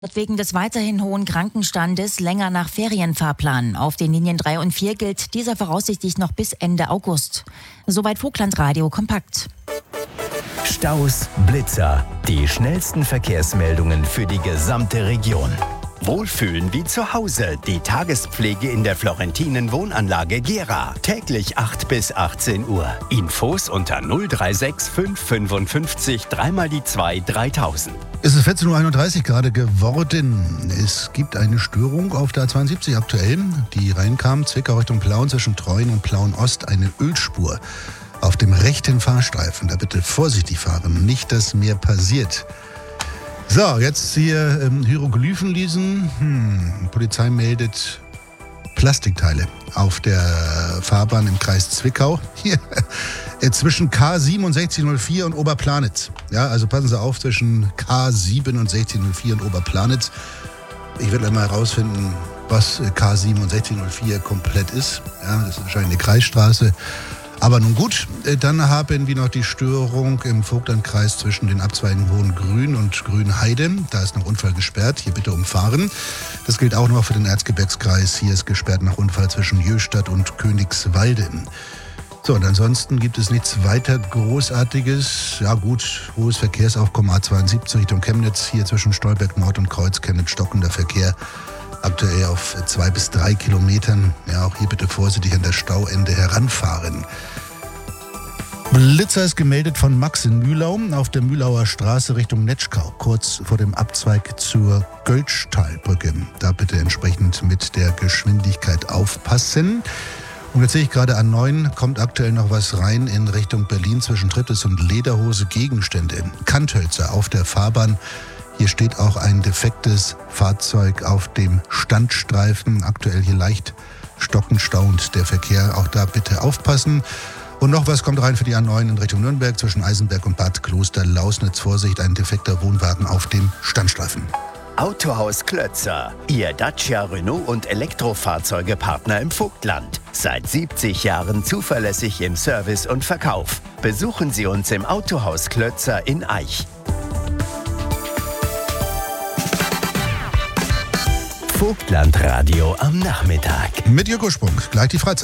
Wird wegen des weiterhin hohen Krankenstandes länger nach Ferienfahrplan. Auf den Linien 3 und 4 gilt dieser voraussichtlich noch bis Ende August. Soweit Vogtlandradio kompakt. Staus, Blitzer, die schnellsten Verkehrsmeldungen für die gesamte Region. Wohlfühlen wie zu Hause. Die Tagespflege in der Florentinen Wohnanlage Gera. Täglich 8 bis 18 Uhr. Infos unter 036 555 3x2 3000. Es ist 14.31 Uhr gerade geworden. Es gibt eine Störung auf der A72 aktuell, die reinkam. Zwickau Richtung Plauen zwischen Treuen und Plauen Ost. Eine Ölspur auf dem rechten Fahrstreifen. Da bitte vorsichtig fahren, nicht dass mehr passiert. So, jetzt hier Hieroglyphen lesen. Die Polizei meldet Plastikteile auf der Fahrbahn im Kreis Zwickau. Hier zwischen K6704 und Oberplanitz. Ja, also passen Sie auf zwischen K6704 und Oberplanitz. Ich werde mal herausfinden, was K6704 komplett ist. Ja, das ist wahrscheinlich eine Kreisstraße. Aber nun gut, dann haben wir noch die Störung im Vogtlandkreis zwischen den Abzweigen Hohengrün und Grünheide. Da ist nach Unfall gesperrt, hier bitte umfahren. Das gilt auch noch für den Erzgebirgskreis. Hier ist gesperrt nach Unfall zwischen Jöstadt und Königswalde. So, und ansonsten gibt es nichts weiter Großartiges. Ja gut, hohes Verkehrsaufkommen A72 Richtung Chemnitz. Hier zwischen Stolberg Nord und Kreuz Chemnitz stockender Verkehr. Aktuell auf 2 bis 3 Kilometern. Ja, auch hier bitte vorsichtig an der Stauende heranfahren. Blitzer ist gemeldet von Max in Mühlau auf der Mühlauer Straße Richtung Netschkau, kurz vor dem Abzweig zur Göltschtalbrücke. Da bitte entsprechend mit der Geschwindigkeit aufpassen. Und jetzt sehe ich gerade A9, kommt aktuell noch was rein in Richtung Berlin zwischen Triptis und Lederhose. Gegenstände, Kanthölzer auf der Fahrbahn. Hier steht auch ein defektes Fahrzeug auf dem Standstreifen. Aktuell hier leicht stockenstauend der Verkehr. Auch da bitte aufpassen. Und noch was kommt rein für die A9 in Richtung Nürnberg zwischen Eisenberg und Bad Kloster-Lausnitz. Vorsicht, ein defekter Wohnwagen auf dem Standstreifen. Autohaus Klötzer. Ihr Dacia, Renault und Elektrofahrzeugepartner im Vogtland. Seit 70 Jahren zuverlässig im Service und Verkauf. Besuchen Sie uns im Autohaus Klötzer in Aich. Vogtlandradio am Nachmittag. Mit Jürgen Sprung, gleich die Freizeit.